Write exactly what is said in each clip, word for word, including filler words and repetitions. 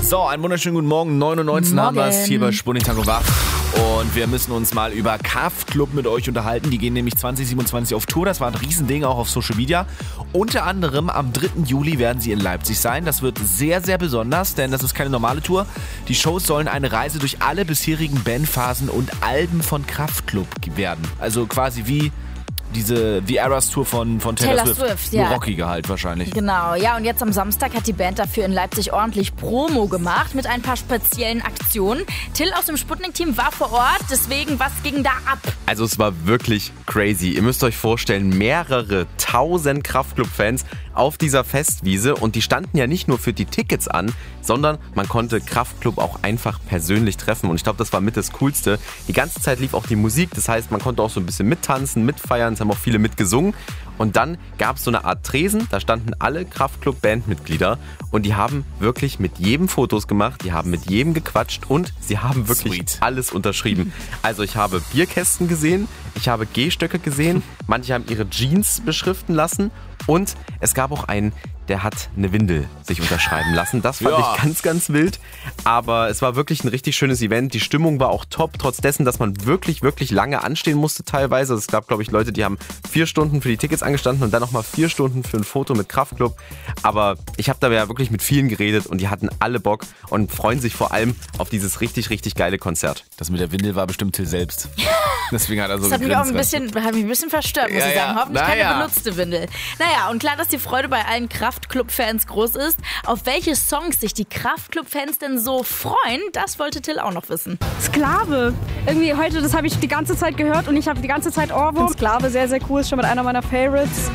So, einen wunderschönen guten Morgen. neun Uhr neunzehn haben wir es hier bei Sputnik Tango Wach. Und wir müssen uns mal über Kraftklub mit euch unterhalten. Die gehen nämlich zwanzig siebenundzwanzig auf Tour. Das war ein Riesending, auch auf Social Media. Unter anderem am dritten Juli werden sie in Leipzig sein. Das wird sehr, sehr besonders, denn das ist keine normale Tour. Die Shows sollen eine Reise durch alle bisherigen Bandphasen und Alben von Kraftklub werden. Also quasi wie diese The Eras Tour von, von Taylor, Taylor Swift. Swift, Nur ja. rockiger halt wahrscheinlich. Genau, ja, und jetzt am Samstag hat die Band dafür in Leipzig ordentlich Promo gemacht mit ein paar speziellen Aktionen. Till aus dem Sputnik-Team war vor Ort, deswegen, was ging da ab? Also es war wirklich crazy. Ihr müsst euch vorstellen, mehrere tausend Kraftklub-Fans auf dieser Festwiese und die standen ja nicht nur für die Tickets an, sondern man konnte Kraftklub auch einfach persönlich treffen und ich glaube, das war mit das Coolste. Die ganze Zeit lief auch die Musik, das heißt, man konnte auch so ein bisschen mittanzen, mitfeiern, es haben auch viele mitgesungen. Und dann gab es so eine Art Tresen, da standen alle Kraftklub-Bandmitglieder und die haben wirklich mit jedem Fotos gemacht, die haben mit jedem gequatscht und sie haben wirklich Sweet. alles unterschrieben. Also ich habe Bierkästen gesehen, ich habe Gehstöcke gesehen, manche haben ihre Jeans beschriften lassen und es gab auch einen, der hat eine Windel sich unterschreiben lassen. Das fand Ja. ich ganz, ganz wild. Aber es war wirklich ein richtig schönes Event. Die Stimmung war auch top, trotz dessen, dass man wirklich, wirklich lange anstehen musste teilweise. Es gab, glaube ich, Leute, die haben vier Stunden für die Tickets angestanden und dann nochmal vier Stunden für ein Foto mit Kraftklub. Aber ich habe da ja wirklich mit vielen geredet und die hatten alle Bock und freuen sich vor allem auf dieses richtig, richtig geile Konzert. Das mit der Windel war bestimmt Till selbst. Deswegen hat er so Das hat mich auch ein gegrinst, bisschen, hat mich ein bisschen verstört, muss Ja, ich sagen. ja. Hoffentlich Naja. keine benutzte Windel. Naja, und klar, dass die Freude bei allen Kraftklub-Fans groß ist. Auf welche Songs sich die Kraftklub-Fans denn so freuen, das wollte Till auch noch wissen. Sklave. Irgendwie heute, das habe ich die ganze Zeit gehört und ich habe die ganze Zeit Ohrwurm. Sklave, sehr, sehr cool, ist schon mit einer meiner Favorites.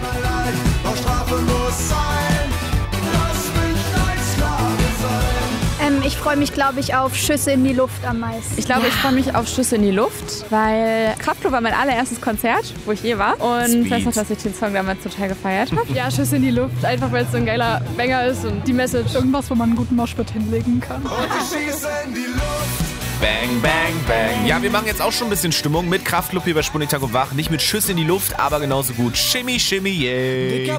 Ähm, ich freue mich, glaube ich, auf Schüsse in die Luft am meisten. Ich glaube, ich freue mich auf Schüsse in die Luft, weil Kraftklub war mein allererstes Konzert, wo ich je war. Und Sweet. ich weiß noch, dass ich den Song damals total gefeiert habe. Ja, Schüsse in die Luft, einfach weil es so ein geiler Banger ist und die Message. Irgendwas, wo man einen guten Moshpit hinlegen kann. Bang, bang, bang. Ja, wir machen jetzt auch schon ein bisschen Stimmung mit Kraftklub hier bei Sputnik Tango Wach. Nicht mit Schuss in die Luft, aber genauso gut. Shimmy, shimmy, yay.